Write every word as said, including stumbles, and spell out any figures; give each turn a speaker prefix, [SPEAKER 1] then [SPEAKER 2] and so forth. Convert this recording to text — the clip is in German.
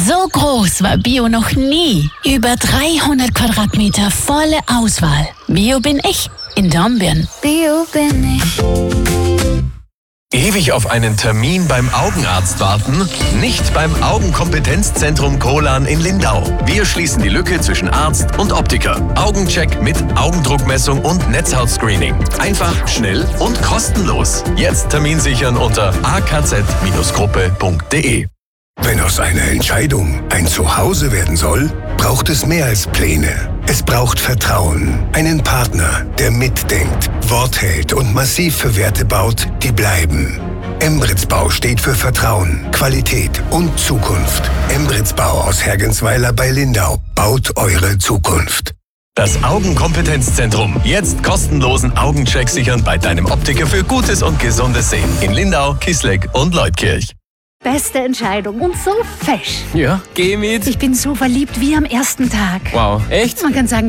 [SPEAKER 1] So groß war Bio noch nie. Über dreihundert Quadratmeter volle Auswahl. Bio bin ich in Dornbirn.
[SPEAKER 2] Bio bin ich.
[SPEAKER 3] Ewig auf einen Termin beim Augenarzt warten? Nicht beim Augenkompetenzzentrum Kohlan in Lindau. Wir schließen die Lücke zwischen Arzt und Optiker. Augencheck mit Augendruckmessung und Netzhautscreening. Einfach, schnell und kostenlos. Jetzt Termin sichern unter a k z gruppe punkt d e.
[SPEAKER 4] Wenn aus einer Entscheidung ein Zuhause werden soll, braucht es mehr als Pläne. Es braucht Vertrauen, einen Partner, der mitdenkt, Wort hält und massiv für Werte baut, die bleiben. Embritz Bau steht für Vertrauen, Qualität und Zukunft. Embritz Bau aus Hergensweiler bei Lindau baut eure Zukunft.
[SPEAKER 3] Das Augenkompetenzzentrum. Jetzt kostenlosen Augencheck sichern bei deinem Optiker für gutes und gesundes Sehen. In Lindau, Kisleck und Leutkirch.
[SPEAKER 5] Beste Entscheidung und so fesch.
[SPEAKER 6] Ja, geh mit.
[SPEAKER 5] Ich bin so verliebt wie am ersten Tag.
[SPEAKER 6] Wow, echt?
[SPEAKER 5] Man kann sagen,